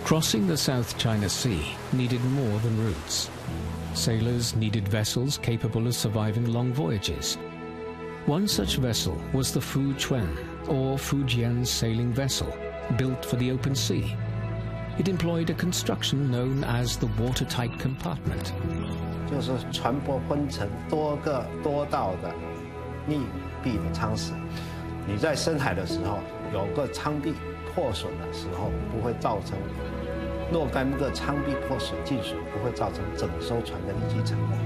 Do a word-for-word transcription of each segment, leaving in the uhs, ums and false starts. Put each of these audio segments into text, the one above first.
Crossing the South China Sea needed more than routes. Sailors needed vessels capable of surviving long voyages. One such vessel was the Fu Quan, or Fujian sailing vessel, built for the open sea. It employed a construction known as the watertight compartment. 就是船舶分成多个多道的密闭的舱室。你在深海的时候，有个舱壁破损的时候，不会造成若干个舱壁破损进水，不会造成整艘船的立即沉没。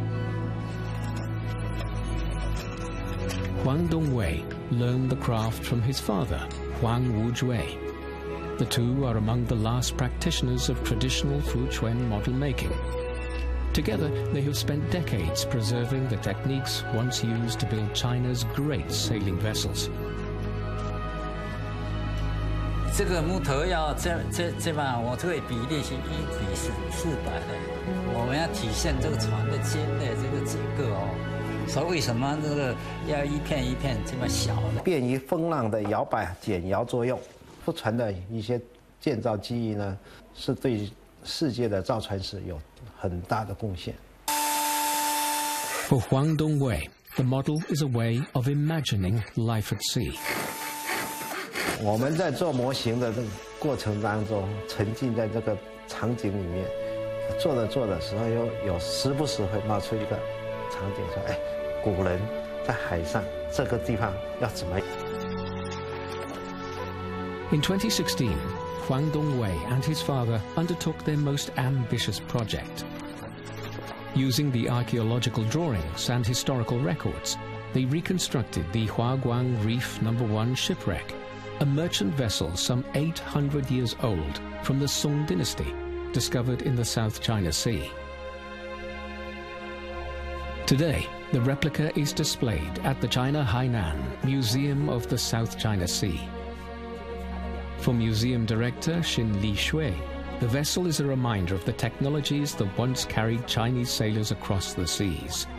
Huang Dongwei learned the craft from his father, Huang Wuzhui. The two are among the last practitioners of traditional Fuquan model making. Together, they have spent decades preserving the techniques once used to build China's great sailing vessels. 这个木头要这这这把，我这个比例是一比四四百的，我们要体现这个船的尖的这个结构哦。所以为什么这个要一片一片这么小的？便于风浪的摇摆减摇作用，不船的一些建造技艺呢，是对世界的造船史有很大的贡献。 For Huang Dongwei, the model is a way of imagining life at sea. 我们在做模型的这个过程当中，沉浸在这个场景里面，做着做的时候，有有时不时会冒出一个场景，说：“哎，古人在海上这个地方要怎么？” In twenty sixteen, Huang Dongwei and his father undertook their most ambitious project. Using the archaeological drawings and historical records, they reconstructed the Huaguang Reef Number One shipwreck, a merchant vessel some eight hundred years old from the Song dynasty, discovered in the South China Sea. Today, the replica is displayed at the China Hainan Museum of the South China Sea. For museum director Xin Li Shui, the vessel is a reminder of the technologies that once carried Chinese sailors across the seas.